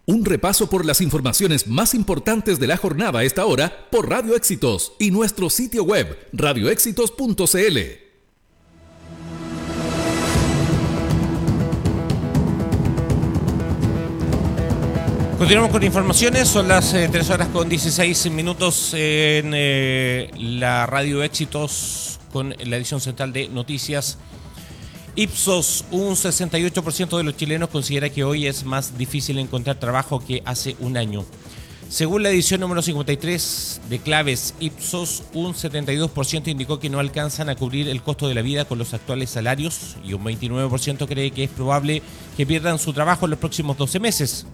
Un repaso por las informaciones más importantes de la jornada a esta hora por Radio Éxitos y nuestro sitio web radioéxitos.cl. Continuamos con informaciones, son las 3 horas con 16 minutos en la Radio Éxitos con la edición central de Noticias. Ipsos, un 68% de los chilenos considera que hoy es más difícil encontrar trabajo que hace un año. Según la edición número 53 de Claves Ipsos, un 72% indicó que no alcanzan a cubrir el costo de la vida con los actuales salarios y un 29% cree que es probable que pierdan su trabajo en los próximos 12 meses.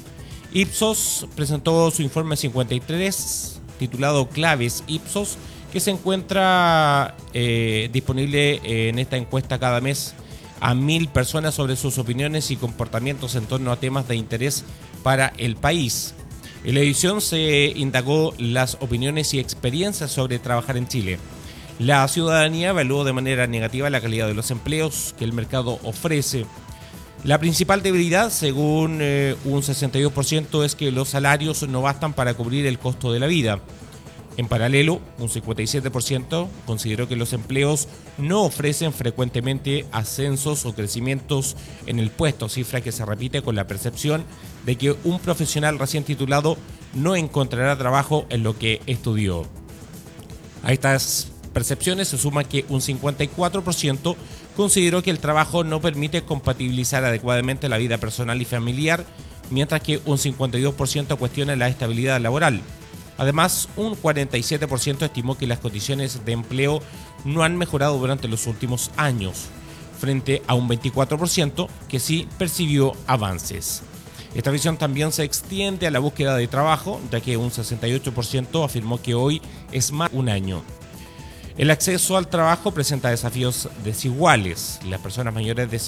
Ipsos presentó su informe 53 titulado Claves Ipsos, que se encuentra disponible en esta encuesta cada mes a 1.000 personas sobre sus opiniones y comportamientos en torno a temas de interés para el país. En la edición se indagó las opiniones y experiencias sobre trabajar en Chile. La ciudadanía evaluó de manera negativa la calidad de los empleos que el mercado ofrece. La principal debilidad, según un 62%, es que los salarios no bastan para cubrir el costo de la vida. En paralelo, un 57% consideró que los empleos no ofrecen frecuentemente ascensos o crecimientos en el puesto, cifra que se repite con la percepción de que un profesional recién titulado no encontrará trabajo en lo que estudió. A estas percepciones se suma que un 54% consideró que el trabajo no permite compatibilizar adecuadamente la vida personal y familiar, mientras que un 52% cuestiona la estabilidad laboral. Además, un 47% estimó que las condiciones de empleo no han mejorado durante los últimos años, frente a un 24% que sí percibió avances. Esta visión también se extiende a la búsqueda de trabajo, ya que un 68% afirmó que hoy es más de un año. El acceso al trabajo presenta desafíos desiguales. Las personas mayores de